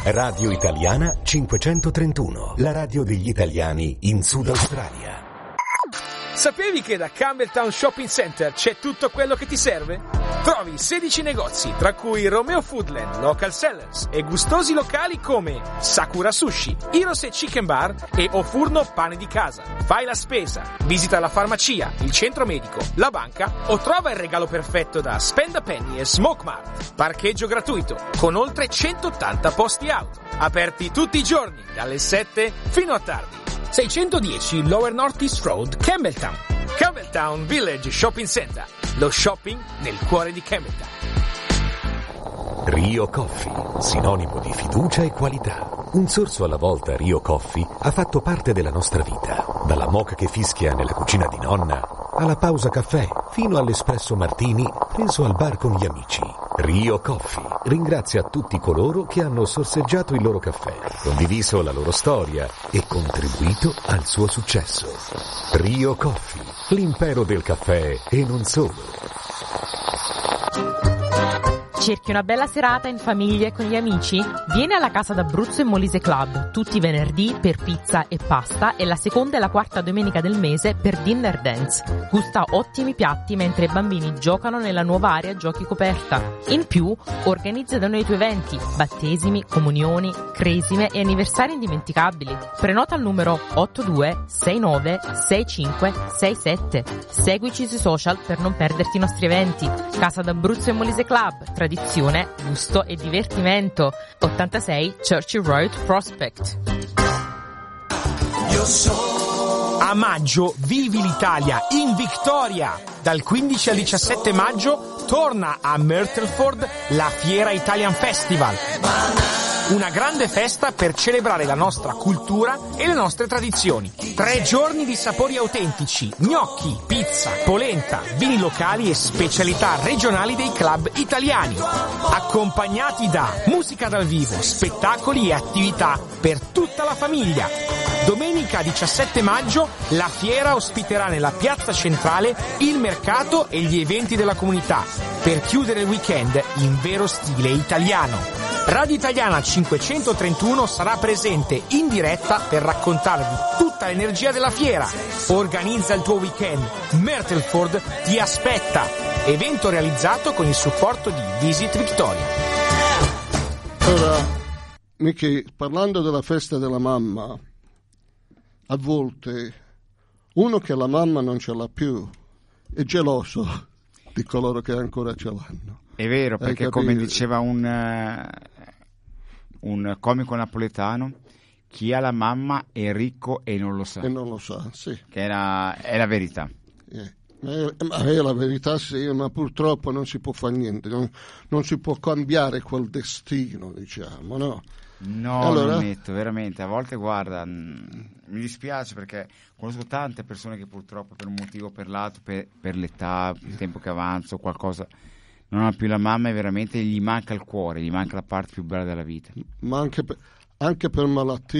Radio Italiana 531, la radio degli italiani in Sud Australia. Sapevi che da Campbelltown Shopping Center c'è tutto quello che ti serve? Trovi 16 negozi, tra cui Romeo Foodland, Local Sellers e gustosi locali come Sakura Sushi, Hirose Chicken Bar e O Furno Pane di Casa. Fai la spesa, visita la farmacia, il centro medico, la banca o trova il regalo perfetto da Spend a Penny e Smoke Mart. Parcheggio gratuito, con oltre 180 posti auto. Aperti tutti i giorni, dalle 7 fino a tardi. 610 Lower North East Road, Campbelltown. Campbelltown Village Shopping Center. Lo shopping nel cuore di Campbelltown. Rio Coffee, sinonimo di fiducia e qualità. Un sorso alla volta Rio Coffee ha fatto parte della nostra vita. Dalla moka che fischia nella cucina di nonna, alla pausa caffè, fino all'espresso martini preso al bar con gli amici. Rio Coffee ringrazia tutti coloro che hanno sorseggiato il loro caffè, condiviso la loro storia e contribuito al suo successo. Rio Coffee, l'impero del caffè e non solo. Cerchi una bella serata in famiglia e con gli amici? Vieni alla Casa d'Abruzzo e Molise Club, tutti i venerdì per pizza e pasta e la seconda e la quarta domenica del mese per dinner dance. Gusta ottimi piatti mentre i bambini giocano nella nuova area giochi coperta. In più, organizza da noi i tuoi eventi, battesimi, comunioni, cresime e anniversari indimenticabili. Prenota al numero 82696567. Seguici sui social per non perderti i nostri eventi. Casa d'Abruzzo e Molise Club, tradizione, gusto e divertimento. 86 Churchill Road, Prospect. A maggio vivi l'Italia in Victoria. Dal 15 al 17 maggio torna a Myrtleford la Fiera Italian Festival. Una grande festa per celebrare la nostra cultura e le nostre tradizioni. 3 giorni di sapori autentici, gnocchi, pizza, polenta, vini locali e specialità regionali dei club italiani. Accompagnati da musica dal vivo, spettacoli e attività per tutta la famiglia. Domenica 17 maggio la fiera ospiterà nella piazza centrale il mercato e gli eventi della comunità per chiudere il weekend in vero stile italiano. Radio Italiana 531 sarà presente in diretta per raccontarvi tutta l'energia della fiera. Organizza il tuo weekend. Myrtleford ti aspetta. Evento realizzato con il supporto di Visit Victoria. Ora, Michi, parlando della festa della mamma, a volte uno che la mamma non ce l'ha più è geloso di coloro che ancora ce l'hanno. È vero, perché come diceva un comico napoletano, chi ha la mamma è ricco e non lo sa. E non lo sa, sì. Che è la verità. Ma è la verità, sì, ma purtroppo non si può fare niente, non si può cambiare quel destino, diciamo, no? No, allora, non metto, veramente. A volte, guarda, mi dispiace perché conosco tante persone che purtroppo per un motivo o per l'altro, per l'età, il tempo che avanza o qualcosa, non ha più la mamma e veramente gli manca il cuore, gli manca la parte più bella della vita. Ma anche per malattie.